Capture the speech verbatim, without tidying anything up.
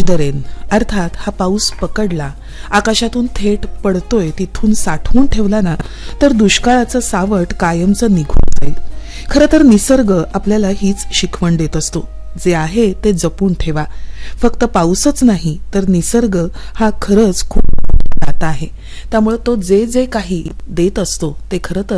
The rain, अर्थात हा पाऊस पकडला, आकाशातून थेट पडतोय तिथून साठवून ठेवला ना तर दुष्काळाचं सावट कायमचं निघून जाईल. खरं तर निसर्ग आपल्याला हीच शिकवण देत असतो, जे आहे ते जपून ठेवा. फक्त पाऊसच नाही तर निसर्ग हा खरंच खूप दाता आहे. त्यामुळे तो जे जे काही देत असतो ते खरं तर